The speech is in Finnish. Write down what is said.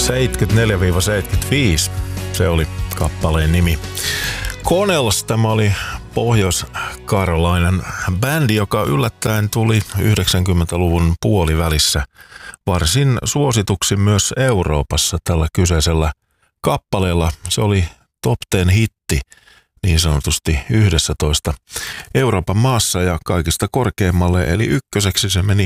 74-75, se oli kappaleen nimi. Connells, tämä oli Pohjois-Carolinan bändi, joka yllättäen tuli 90-luvun puolivälissä varsin suosituksi myös Euroopassa tällä kyseisellä kappaleella. Se oli top 10 hitti niin sanotusti 11 Euroopan maassa ja kaikista korkeimmalle eli ykköseksi se meni